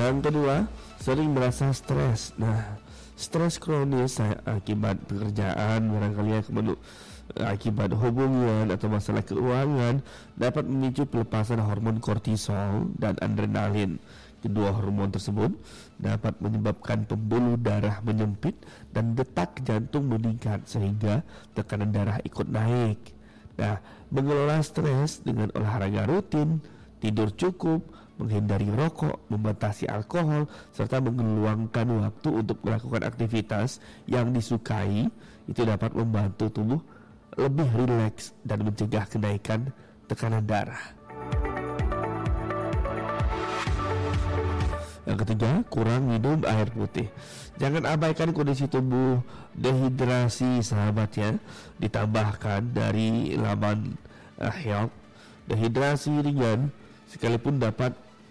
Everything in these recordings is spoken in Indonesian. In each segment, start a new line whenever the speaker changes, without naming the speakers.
Yang kedua, sering merasa stres. Nah, stres kronis akibat pekerjaan, barangkali akibat hubungan atau masalah keuangan dapat memicu pelepasan hormon kortisol dan adrenalin. Kedua hormon tersebut dapat menyebabkan pembuluh darah menyempit dan detak jantung meningkat sehingga tekanan darah ikut naik. Nah, mengelola stres dengan olahraga rutin, tidur cukup, menghindari rokok, membatasi alkohol, serta mengeluangkan waktu untuk melakukan aktivitas yang disukai, itu dapat membantu tubuh lebih rileks dan mencegah kenaikan tekanan darah. Yang ketiga, kurang minum air putih. Jangan abaikan kondisi tubuh dehidrasi, sahabat ya. Ditambahkan dari laman health, dehidrasi ringan sekalipun dapat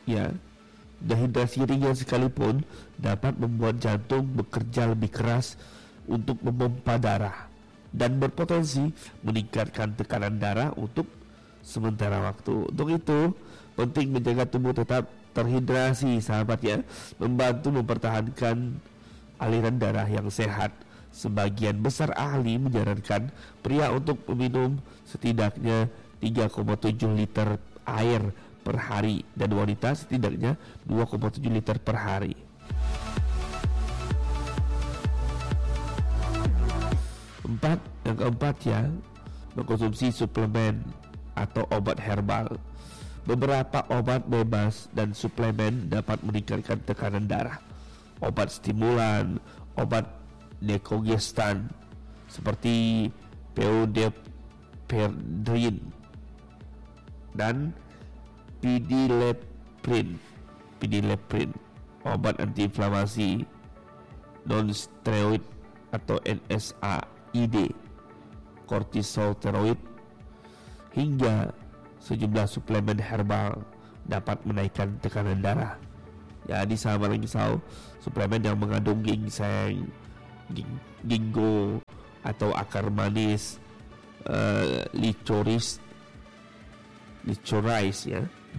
membuat jantung bekerja lebih keras untuk memompa darah dan berpotensi meningkatkan tekanan darah untuk sementara waktu. Untuk itu, penting menjaga tubuh tetap terhidrasi, sahabat ya, membantu mempertahankan aliran darah yang sehat. Sebagian besar ahli menyarankan pria untuk meminum setidaknya 3,7 liter air per hari dan wanita setidaknya 2,7 liter per hari. Yang keempat ya, mengkonsumsi suplemen atau obat herbal. Beberapa obat bebas dan suplemen dapat meningkatkan tekanan darah. Obat stimulan, obat dekongestan seperti pseudoephedrine dan phenylephrine, obat antiinflamasi non-steroid atau NSAID, kortisosteroid, hingga sejumlah suplemen herbal dapat menaikkan tekanan darah. Jadi sahabat risau, suplemen yang mengandung ginseng, ginkgo atau akar manis, licorice ya,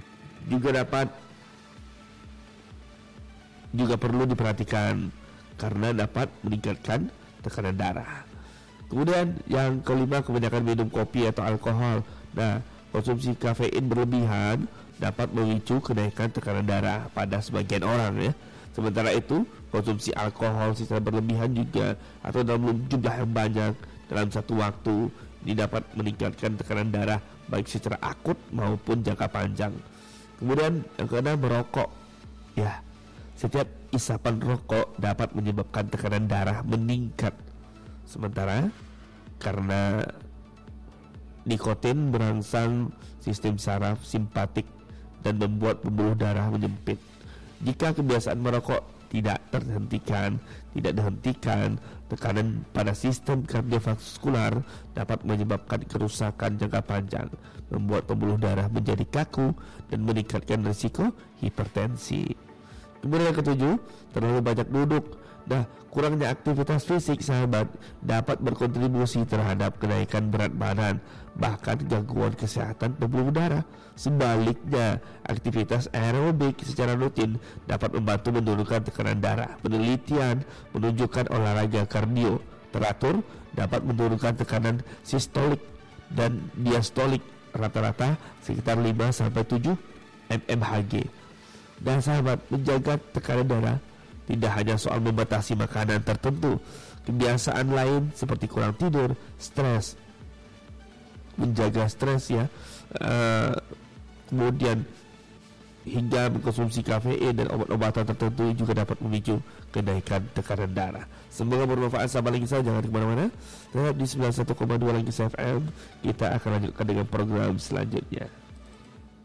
juga perlu diperhatikan karena dapat meningkatkan tekanan darah. Kemudian yang kelima, kebanyakan minum kopi atau alkohol. Nah, konsumsi kafein berlebihan dapat memicu kenaikan tekanan darah pada sebagian orang ya. Sementara itu, konsumsi alkohol secara berlebihan juga atau dalam jumlah yang banyak dalam satu waktu ini dapat meningkatkan tekanan darah baik secara akut maupun jangka panjang. Kemudian yang keenam, merokok. Ya, setiap isapan rokok dapat menyebabkan tekanan darah meningkat. Sementara karena nikotin merangsang sistem saraf simpatik dan membuat pembuluh darah menyempit. Jika kebiasaan merokok tidak dihentikan, tekanan pada sistem kardiovaskular dapat menyebabkan kerusakan jangka panjang, membuat pembuluh darah menjadi kaku dan meningkatkan risiko hipertensi. Kemudian yang ketujuh, terlalu banyak duduk. Nah, kurangnya aktivitas fisik, sahabat, dapat berkontribusi terhadap kenaikan berat badan, bahkan gangguan kesehatan pembuluh darah. Sebaliknya, aktivitas aerobik secara rutin dapat membantu menurunkan tekanan darah. Penelitian menunjukkan olahraga kardio teratur dapat menurunkan tekanan sistolik dan diastolik rata-rata sekitar 5-7 mmHg. Dan sahabat, menjaga tekanan darah tidak hanya soal membatasi makanan tertentu. Kebiasaan lain seperti kurang tidur, stres, menjaga stres ya, kemudian hingga mengkonsumsi kafein dan obat-obatan tertentu juga dapat memicu kenaikan tekanan darah. Semoga bermanfaat, sahabat Langkisa. Jangan kemana-mana, tetap di 91,2 Langkisa FM. Kita akan lanjutkan dengan program selanjutnya.